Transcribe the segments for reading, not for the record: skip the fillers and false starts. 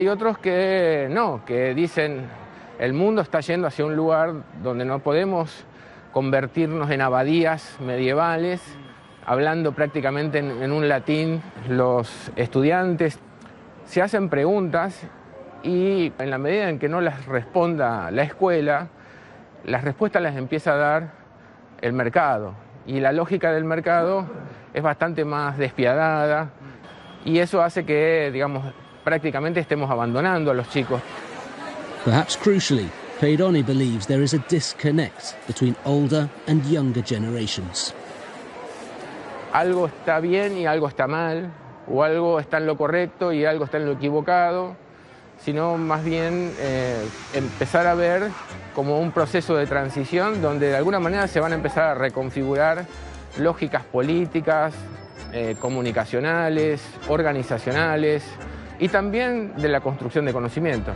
Hay otros que no, que dicen el mundo está yendo hacia un lugar donde no podemos convertirnos en abadías medievales, hablando prácticamente en un latín. Los estudiantes se hacen preguntas y en la medida en que no las responda la escuela, las respuestas las empieza a dar el mercado. Y la lógica del mercado es bastante más despiadada y eso hace que, digamos, prácticamente estemos abandonando a los chicos. Perhaps crucially, Peironi believes there is a disconnect between older and younger generations. Algo está bien y algo está mal, o algo está en lo correcto y algo está en lo equivocado, sino más bien empezar a ver como un proceso de transición donde de alguna manera se van a empezar a reconfigurar lógicas políticas, comunicacionales, organizacionales y también de la construcción de conocimientos.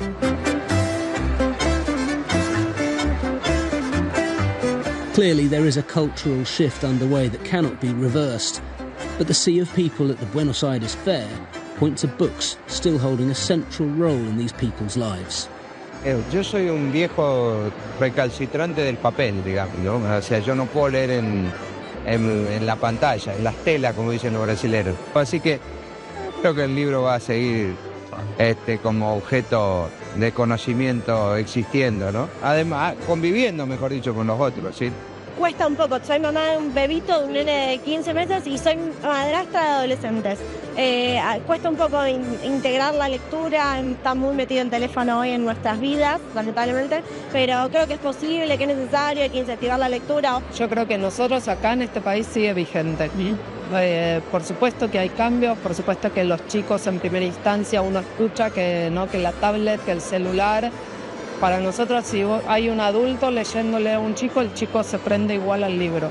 Clearly there is a cultural shift underway that cannot be reversed, but the sea of people at the Buenos Aires Fair point to books still holding a central role in these people's lives. Yo soy un viejo recalcitrante del papel, digamos, ¿no? O sea, yo no puedo leer en la pantalla, en las telas, como dicen los brasileños. Así que creo que el libro va a seguir como objeto de conocimiento existiendo, ¿no? Además, conviviendo, mejor dicho, con los otros, ¿sí? Cuesta un poco, soy mamá de un bebito, de un nene de 15 meses y soy madrastra de adolescentes. Cuesta un poco integrar la lectura, está muy metido en teléfono hoy en nuestras vidas, lamentablemente, pero creo que es posible, que es necesario, hay que incentivar la lectura. Yo creo que nosotros acá en este país sigue vigente. Por supuesto que hay cambios, por supuesto que los chicos en primera instancia uno escucha que la tablet, que el celular. Para nosotros, si hay un adulto leyéndole a un chico, el chico se prende igual al libro.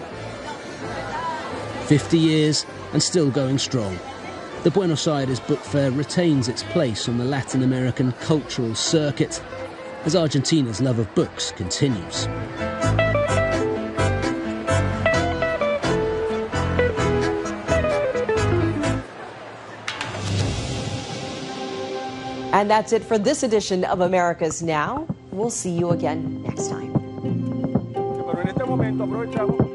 50 years and still going strong. The Buenos Aires Book Fair retains its place on the Latin American cultural circuit as Argentina's love of books continues. And that's it for this edition of America's Now. We'll see you again next time. Pero en este momento aprovechamos